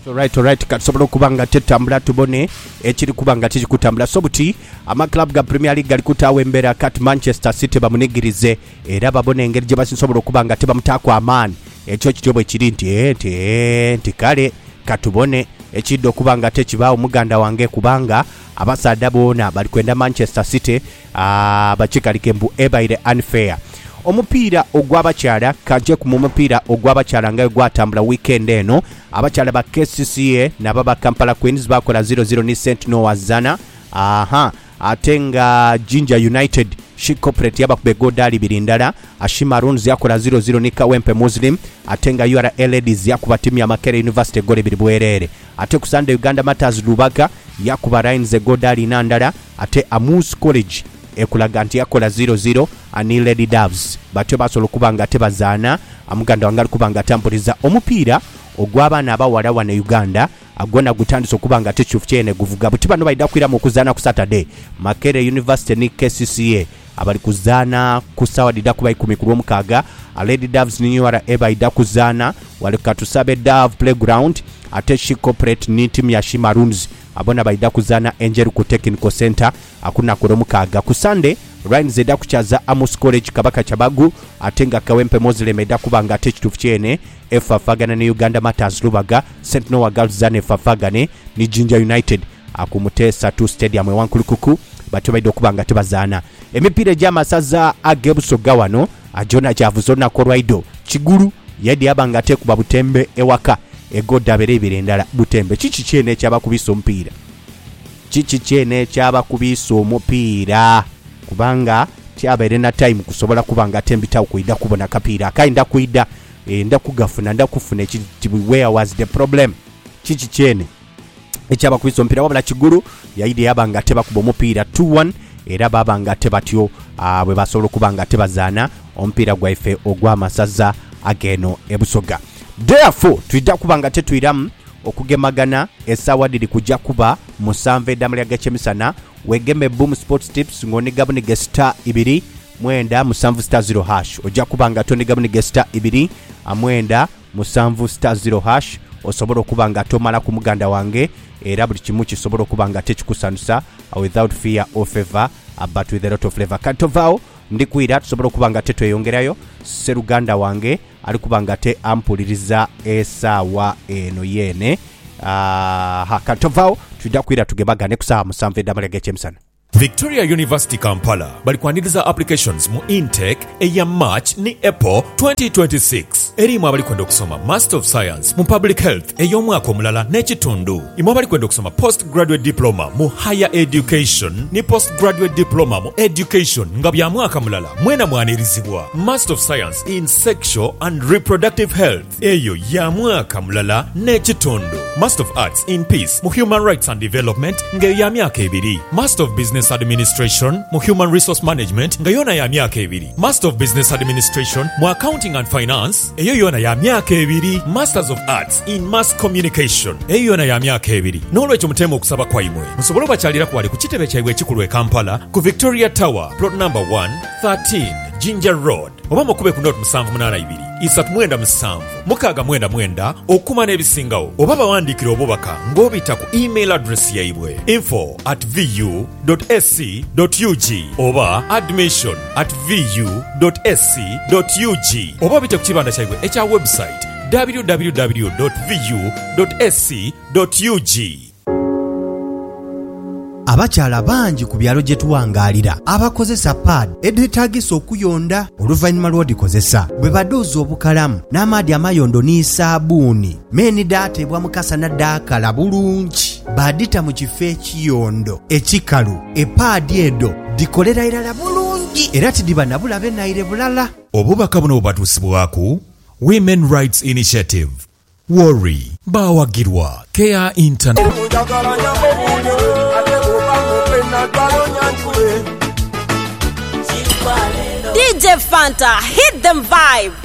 Alright kasobola kubanga tetambula tubone ekiri kubanga kikutambula so buti ama club ga Premier League gali kutawe embera kat Manchester City bamunigirize era babone engeri gye basinsobola kubanga tebamutaako amaani ekyo kityobo ekiri nti kale katubone ekiddo kubanga tekibaawo muganda wange kubanga abasaadda boona bali kwenda Manchester City bakikalike mbu ebaire unfair. Omupiira ogw'abakyala kanje ku mupiira ogw'abakyala nga gwatambula weekend eno abakyala ba KCCA nabo ba Kampala Queens bakola 0-0 ni St Noah Zana atenga Ginger United She Corporate yabakube godali birindala Ashimaruns yakola 0-0 ni Kawempe Muslim atenga URL Ladies yakuba timu ya Makerere University gole biri bwerere ate ku Sunday Uganda Matters Lubaga yakuba Rhines godali nandala ate Amus College ekulaga nti yakola 0-0 ani Lady Doves batyo basolo kubanga tebazaana amuganda wangali kubanga tambuliza omupiira ogw'abaana abawala wane Uganda agona gutandisa okubanga techufu kyene guvuga buti bano baida kwira mu kuzaana ku Saturday Makerere University ni KCCA abali kuzaana ku sawa dida kuba 10 ku lwomukaaga Lady Doves ni URA baida kuzaana wale katusabe Dove Playground ate She Corporate ni timu ya Shimaruns abona baida kuzaana Angel ku Technical Center akuna ku lwomukaaga ku Sunday Rhines eda kuchaza Amos College Kabaka Chabagu atenga Kawempe Muslim eda kubanga tekitufu kyene Fafagane ni Uganda Matters Lubaga St Noah Girls Zane Fafagane ni Ginger United akumutesa 2 stadium ewankulukuku batyo baida kubanga tebazaana emipiira gy'amasaza agebusoga wano ajona kyavuzona korwaido Kigulu yadi abanga tekuba Butembe ewaka egodabere ebirendala Butembe chichi kyene kyabakubisa omupiira kubanga tiabaire na time kusobola kubanga tembita kuida kubona kapiira akainda kuida enda kugafuna nda kufuna where was the problem chichi kyene ekyaba kubisa omupiira wabula Kigulu yaide yabanga teba kuba omupiira 2-1 era babanga tebatyo bwe basobola kubanga tebazaana omupiira gwaife ogw'amasaza ageno ebusoga. Therefore tuida kubanga tetwiramu okugemagana esawa diri kujja kuba musanve damali agachemisana wegeme Boom Sports Tips ngoni gabunige star 2 mwenda musanvu star 0 hash ojja kubanga toni gabunige star 2 amwenda musanvu star 0 hash osobola okubanga tomala ku muganda wange era buli kimu kisobola okubanga tekikusanusa without fear or favor but with a lot of flavor katovao ndikuira tusobola okubanga tetweyongerayo Seruganda wange ali kubanga te ampuliriza esawa eno yene katovao tudakwira tugebagane kusaha musanve damale gechemsana. Victoria University Kampala balikwaniriza applications mu intake eya March ni April 2026 erimu abalikwenda okusoma Master of Science mu Public Health ey'omwaka omulala n'ekitundu imu abalikwenda okusoma Postgraduate Diploma mu Higher Education ni Postgraduate Diploma mu Education nga bya mwaka mulala mwena mwanirizibwa Master of Science in Sexual and Reproductive Health eyo ya mwaka mulala n'ekitundu Master of Arts in Peace mu Human Rights and Development nga ya myaka 2 Master of Business Administration mu Human Resource Management nga yona ya myaka 2 Master of Business Administration mu Accounting and Finance eyo yona ya myaka 2 Masters of Arts in Mass Communication eyo yona ya myaka 2 n'olwekyo mutema okusaba kwaimwe musobola bakyalira kwali ku kitebe kyabwe ekikulu e Kampala ku Victoria Tower plot number 113 Ginger Road oba mukube ku note 782 isatmwenda musanvu mukaga mwenda okuma n'ebisingawo oba bawandikira obubaka ng'obita ku email address yaibwe info@vu.sc.ug oba admission@vu.sc.ug oba bita ku kibanda kyaibwe ekya website www.vu.sc.ug. Abakyala bangi ku byalo gye tuwangalira abakozesa pad edetagisa okuyonda oluvannyuma lw'odikozesa bwe badoozi obukalamu n'amaadi amayondo n'isaabuuni meni daatebwa mukasa naddaakala bulungi badita mu kifo ekiyondo ekikalu epaadi edo dikolera irala bulungi era tidiba nabulabe naire bulala. Obubaka buno bubatuusibwaku Women Rights Initiative Worry bawagirwa Care Internet. DJ Fanta, hit them vibe.